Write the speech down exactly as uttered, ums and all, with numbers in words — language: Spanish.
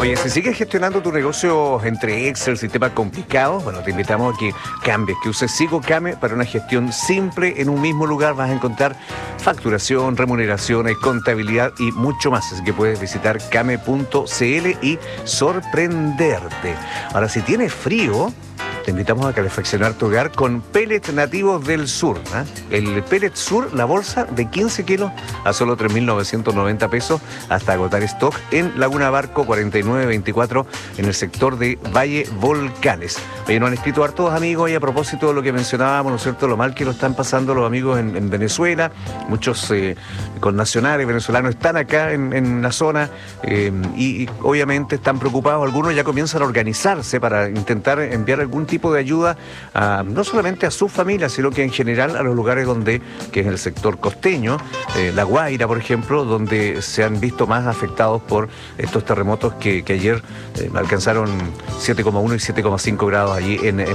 Oye, si sigues gestionando tu negocio entre Excel, sistemas complicados, bueno, te invitamos a que cambies, que uses SigoCame para una gestión simple en un mismo lugar. Vas a encontrar facturación, remuneraciones, contabilidad y mucho más. Así que puedes visitar came punto cl y sorprenderte. Ahora, si tienes frío, te invitamos a calefaccionar tu hogar con pellets nativos del sur. ¿eh? El pellet sur, la bolsa de quince kilos a solo tres mil novecientos noventa pesos hasta agotar stock en Laguna Barco cuarenta y nueve veinticuatro en el sector de Valle Volcanes. Oye, nos han escrito hartos amigos y a propósito de lo que mencionábamos, ¿no es cierto?, lo mal que lo están pasando los amigos en, en Venezuela. Muchos eh, connacionales venezolanos están acá en, en la zona eh, y, y obviamente están preocupados. Algunos ya comienzan a organizarse para intentar enviar algún tipo tipo de ayuda a, no solamente a sus familias, sino que en general a los lugares donde, que es el sector costeño, eh, La Guaira, por ejemplo, donde se han visto más afectados por estos terremotos que, que ayer eh, alcanzaron siete coma uno y siete coma cinco grados allí en, en